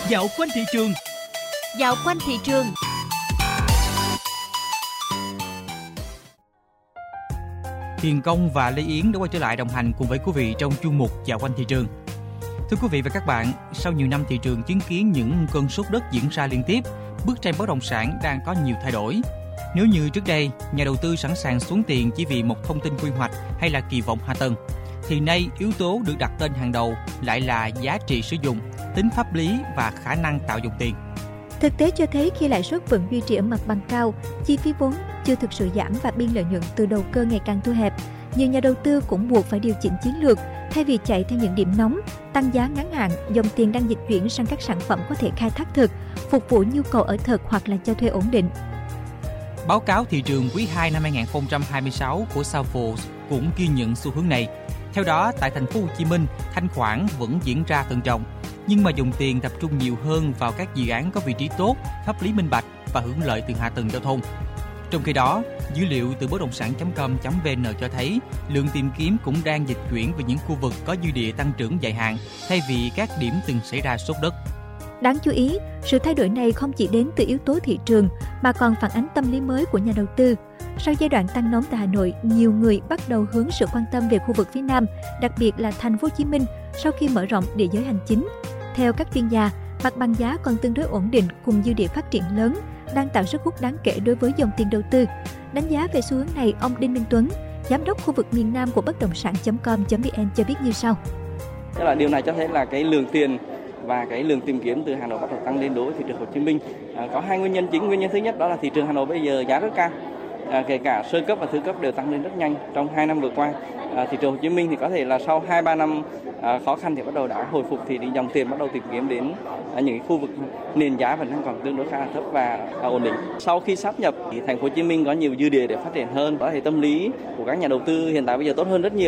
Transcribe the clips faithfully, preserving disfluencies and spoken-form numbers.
Dạo quanh thị trường. Dạo quanh thị trường. Hiền Công và Lê Yến đã quay trở lại đồng hành cùng với quý vị trong chuyên mục Dạo quanh thị trường. Thưa quý vị và các bạn, sau nhiều năm thị trường chứng kiến những cơn sốt đất diễn ra liên tiếp, bức tranh bất động sản đang có nhiều thay đổi. Nếu như trước đây, nhà đầu tư sẵn sàng xuống tiền chỉ vì một thông tin quy hoạch hay là kỳ vọng hạ tầng, thì nay yếu tố được đặt tên hàng đầu lại là giá trị sử dụng, tính pháp lý và khả năng tạo dòng tiền. Thực tế cho thấy khi lãi suất vẫn duy trì ở mặt bằng cao, chi phí vốn chưa thực sự giảm và biên lợi nhuận từ đầu cơ ngày càng thu hẹp, nhiều nhà đầu tư cũng buộc phải điều chỉnh chiến lược. Thay vì chạy theo những điểm nóng, tăng giá ngắn hạn, dòng tiền đang dịch chuyển sang các sản phẩm có thể khai thác thực, phục vụ nhu cầu ở thực hoặc là cho thuê ổn định. Báo cáo thị trường quý hai năm hai không hai sáu của Salesforce cũng ghi nhận xu hướng này. Theo đó, tại thành phố Hồ Chí Minh, thanh khoản vẫn diễn ra thận trọng, nhưng mà dòng tiền tập trung nhiều hơn vào các dự án có vị trí tốt, pháp lý minh bạch và hưởng lợi từ hạ tầng giao thông. Trong khi đó, dữ liệu từ bất động sản chấm com chấm vn cho thấy lượng tìm kiếm cũng đang dịch chuyển về những khu vực có dư địa tăng trưởng dài hạn thay vì các điểm từng xảy ra sốt đất. Đáng chú ý, sự thay đổi này không chỉ đến từ yếu tố thị trường mà còn phản ánh tâm lý mới của nhà đầu tư. Sau giai đoạn tăng nóng tại Hà Nội, nhiều người bắt đầu hướng sự quan tâm về khu vực phía Nam, đặc biệt là thành phố Hồ Chí Minh sau khi mở rộng địa giới hành chính. Theo các chuyên gia, mặt bằng giá còn tương đối ổn định cùng dư địa phát triển lớn, đang tạo sức hút đáng kể đối với dòng tiền đầu tư. Đánh giá về xu hướng này, ông Đinh Minh Tuấn, giám đốc khu vực miền Nam của bất động sản chấm com chấm vn cho biết như sau. Tức là điều này cho thấy là cái lượng tiền và cái lượng tìm kiếm từ Hà Nội bắt đầu tăng lên đối với thị trường Hồ Chí Minh. À, có hai nguyên nhân chính. Nguyên nhân thứ nhất đó là thị trường Hà Nội bây giờ giá rất cao. À, kể cả sơ cấp và thứ cấp đều tăng lên rất nhanh trong hai năm vừa qua. À, thị trường Hồ Chí Minh thì có thể là sau hai ba năm à, khó khăn thì bắt đầu đã hồi phục, thì dòng tiền bắt đầu tìm kiếm đến à, những khu vực nền giá vẫn đang còn tương đối khá là thấp và à, ổn định. Sau khi sáp nhập thì thành phố Hồ Chí Minh có nhiều dư địa để phát triển hơn, có thể tâm lý của các nhà đầu tư hiện tại bây giờ tốt hơn rất nhiều.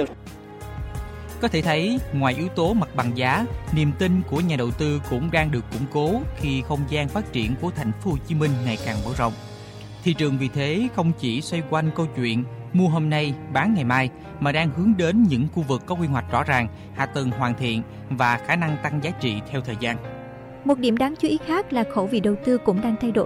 Có thể thấy, ngoài yếu tố mặt bằng giá, niềm tin của nhà đầu tư cũng đang được củng cố khi không gian phát triển của thành phố Hồ Chí Minh ngày càng mở rộng. Thị trường vì thế không chỉ xoay quanh câu chuyện mua hôm nay, bán ngày mai, mà đang hướng đến những khu vực có quy hoạch rõ ràng, hạ tầng hoàn thiện và khả năng tăng giá trị theo thời gian. Một điểm đáng chú ý khác là khẩu vị đầu tư cũng đang thay đổi.